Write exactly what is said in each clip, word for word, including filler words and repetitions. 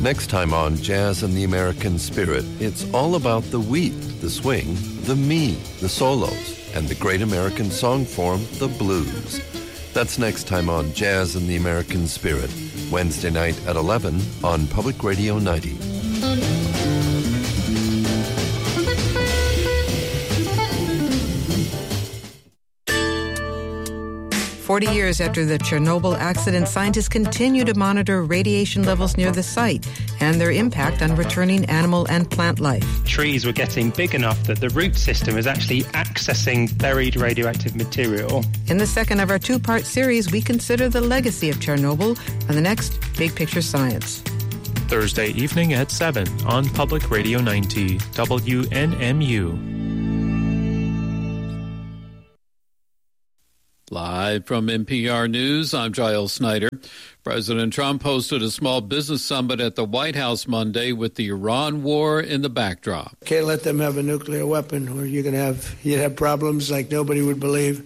Next time on Jazz and the American Spirit, it's all about the wheat, the swing, the me, the solos, and the great American song form, the blues. That's next time on Jazz and the American Spirit, Wednesday night at eleven on Public Radio ninety. Forty years after the Chernobyl accident, scientists continue to monitor radiation levels near the site and their impact on returning animal and plant life. Trees were getting big enough that the root system is actually accessing buried radioactive material. In the second of our two-part series, we consider the legacy of Chernobyl on the next Big Picture Science. Thursday evening at seven on Public Radio ninety, W N M U. Live from N P R News, I'm Giles Snyder. President Trump hosted a small business summit at the White House Monday with the Iran war in the backdrop. Can't let them have a nuclear weapon, or you're going to have you'd have problems like nobody would believe.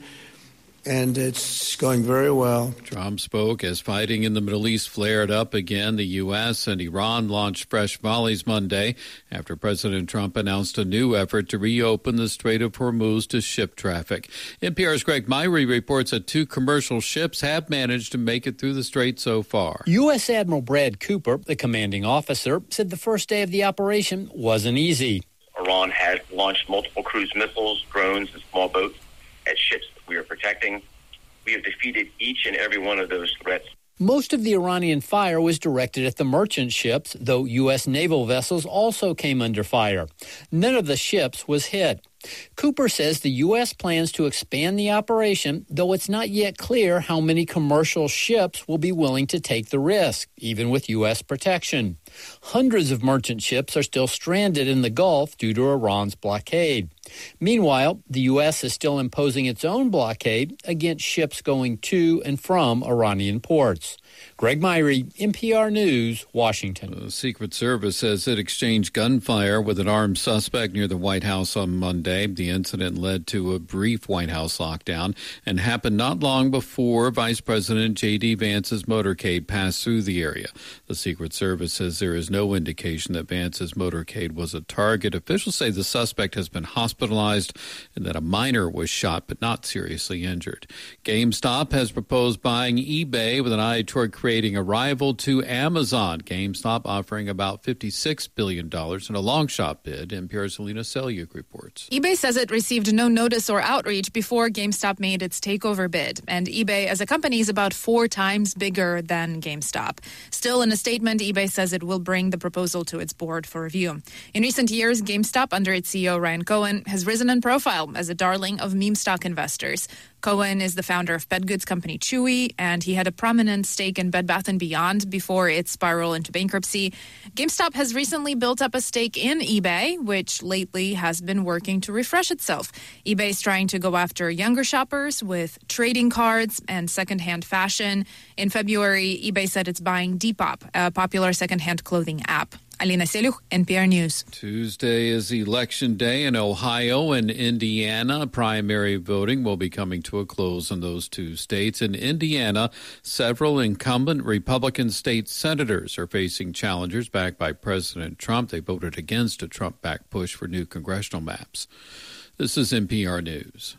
And it's going very well. Trump spoke as fighting in the Middle East flared up again. The U S and Iran launched fresh volleys Monday after President Trump announced a new effort to reopen the Strait of Hormuz to ship traffic. N P R's Greg Myrie reports that two commercial ships have managed to make it through the strait so far. U S Admiral Brad Cooper, the commanding officer, said the first day of the operation wasn't easy. Iran has launched multiple cruise missiles, drones, and small boats at ships that we are protecting. We have defeated each and every one of those threats. Most of the Iranian fire was directed at the merchant ships, though U S naval vessels also came under fire. None of the ships was hit. Cooper says the U S plans to expand the operation, though it's not yet clear how many commercial ships will be willing to take the risk, even with U S protection. Hundreds of merchant ships are still stranded in the Gulf due to Iran's blockade. Meanwhile, the U S is still imposing its own blockade against ships going to and from Iranian ports. Greg Myrie, N P R News, Washington. The Secret Service says it exchanged gunfire with an armed suspect near the White House on Monday. The incident led to a brief White House lockdown and happened not long before Vice President J D. Vance's motorcade passed through the area. The Secret Service says there is no indication that Vance's motorcade was a target. Officials say the suspect has been hospitalized and that a minor was shot but not seriously injured. GameStop has proposed buying eBay with an eye toward creating a rival to Amazon. GameStop offering about fifty-six billion dollars in a long shot bid. N P R's Selena Selyuk reports. eBay says it received no notice or outreach before GameStop made its takeover bid. And eBay as a company is about four times bigger than GameStop. Still, in a statement, eBay says it will bring the proposal to its board for review. In recent years, GameStop, under its C E O Ryan Cohen, has risen in profile as a darling of meme stock investors. Cohen is the founder of pet goods company Chewy, and he had a prominent stake in Bed Bath and Beyond before it spiraled into bankruptcy. GameStop has recently built up a stake in eBay, which lately has been working to refresh itself. eBay is trying to go after younger shoppers with trading cards and secondhand fashion. In February, eBay said it's buying Depop, a popular secondhand clothing app. Alina Selyuk, N P R News. Tuesday is Election Day in Ohio and Indiana. Primary voting will be coming to a close in those two states. In Indiana, several incumbent Republican state senators are facing challengers backed by President Trump. They voted against a Trump-backed push for new congressional maps. This is N P R News.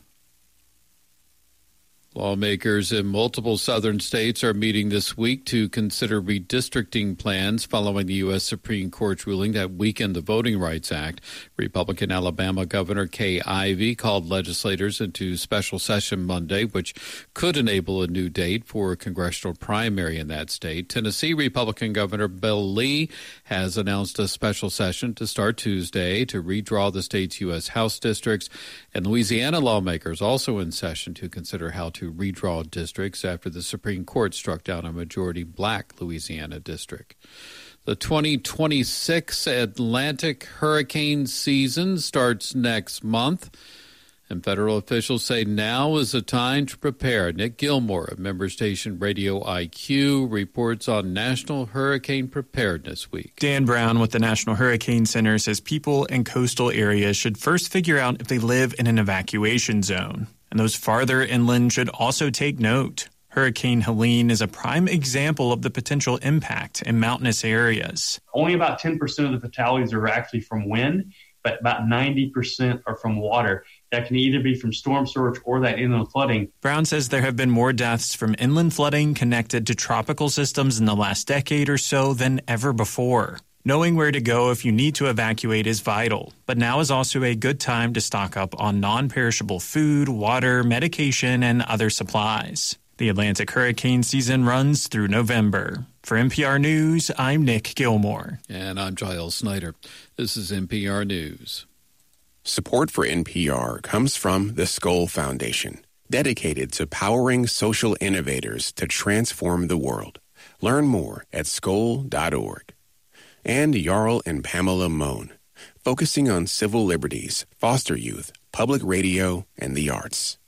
Lawmakers in multiple southern states are meeting this week to consider redistricting plans following the U S. Supreme Court's ruling that weakened the Voting Rights Act. Republican Alabama Governor Kay Ivey called legislators into special session Monday, which could enable a new date for a congressional primary in that state. Tennessee Republican Governor Bill Lee has announced a special session to start Tuesday to redraw the state's U S. House districts. And Louisiana lawmakers also in session to consider how to redraw districts after the Supreme Court struck down a majority black Louisiana district. The twenty twenty-six Atlantic hurricane season starts next month, and federal officials say now is the time to prepare. Nick Gilmore of member station Radio I Q reports on National Hurricane Preparedness Week. Dan Brown with the National Hurricane Center says people in coastal areas should first figure out if they live in an evacuation zone. And those farther inland should also take note. Hurricane Helene is a prime example of the potential impact in mountainous areas. Only about ten percent of the fatalities are actually from wind, but about ninety percent are from water. That can either be from storm surge or that inland flooding. Brown says there have been more deaths from inland flooding connected to tropical systems in the last decade or so than ever before. Knowing where to go if you need to evacuate is vital, but now is also a good time to stock up on non-perishable food, water, medication, and other supplies. The Atlantic hurricane season runs through November. For N P R News, I'm Nick Gilmore. And I'm Giles Snyder. This is N P R News. Support for N P R comes from the Skoll Foundation, dedicated to powering social innovators to transform the world. Learn more at skoll dot org. And Jarl and Pamela Mohn, focusing on civil liberties, foster youth, public radio, and the arts.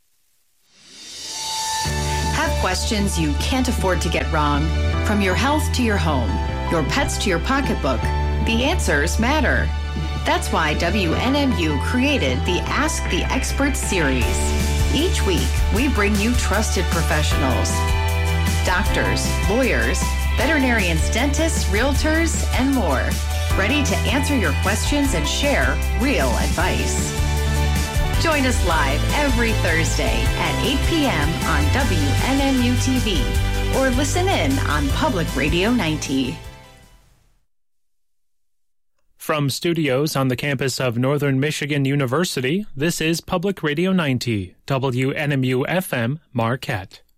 Have questions you can't afford to get wrong? From your health to your home, your pets to your pocketbook, the answers matter. That's why W N M U created the Ask the Experts series. Each week, we bring you trusted professionals, doctors, lawyers, veterinarians, dentists, realtors, and more, ready to answer your questions and share real advice. Join us live every Thursday at eight p.m. on W N M U T V or listen in on Public Radio ninety. From studios on the campus of Northern Michigan University, this is Public Radio ninety, W N M U F M, Marquette.